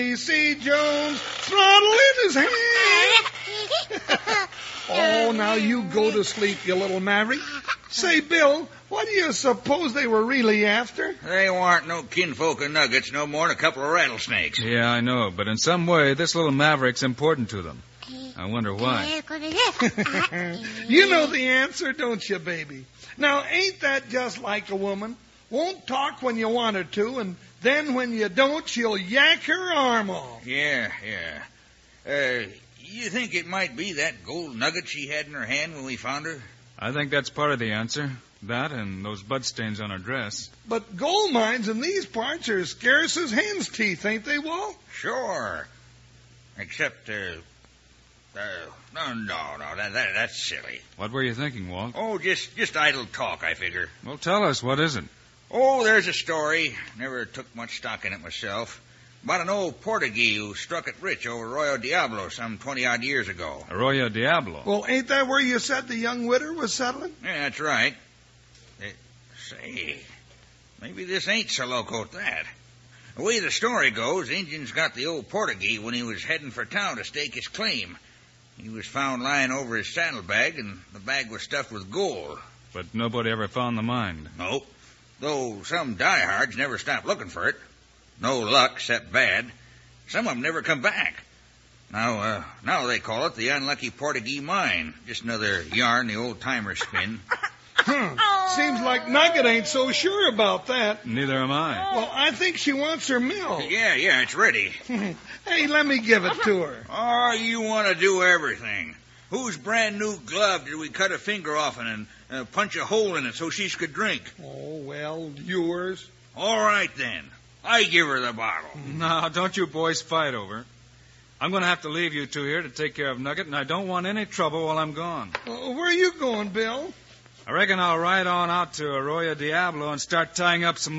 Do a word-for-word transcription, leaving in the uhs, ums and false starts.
C. Jones, throttle in his hand. Oh, now you go to sleep, you little maverick. Say, Bill, what do you suppose they were really after? They weren't no kinfolk of Nuggets no more than a couple of rattlesnakes. Yeah, I know, but in some way, this little maverick's important to them. I wonder why. You know the answer, don't you, baby? Now, ain't that just like a woman? Won't talk when you want her to, and then when you don't, she'll yank her arm off. Yeah, yeah. Uh, you think it might be that gold nugget she had in her hand when we found her? I think that's part of the answer. That and those bloodstains on her dress. But gold mines in these parts are as scarce as hen's teeth, ain't they, Walt? Sure. Except, uh... Uh, no, no, no, that, that, that's silly. What were you thinking, Walt? Oh, just, just idle talk, I figure. Well, tell us, what is it? Oh, there's a story. Never took much stock in it myself. About an old Portuguese who struck it rich over Arroyo Diablo some twenty-odd years ago. Arroyo Diablo? Well, ain't that where you said the young widder was settling? Yeah, that's right. Uh, say, maybe this ain't so loco at that. The way the story goes, Injuns got the old Portuguese when he was heading for town to stake his claim. He was found lying over his saddlebag, and the bag was stuffed with gold. But nobody ever found the mine. Nope. Though some diehards never stopped looking for it. No luck, except bad. Some of them never come back. Now, uh, now they call it the unlucky Portuguese mine. Just another yarn the old-timers spin. Hmm. Seems like Nugget ain't so sure about that. Neither am I. Well, I think she wants her mill. Yeah, yeah, it's ready. Hey, let me give it to her. Oh, you want to do everything. Whose brand new glove did we cut a finger off in and uh, punch a hole in it so she could drink? Oh, well, yours. All right, then. I give her the bottle. No, don't you boys fight over it. I'm going to have to leave you two here to take care of Nugget, and I don't want any trouble while I'm gone. Uh, where are you going, Bill? I reckon I'll ride on out to Arroyo Diablo and start tying up some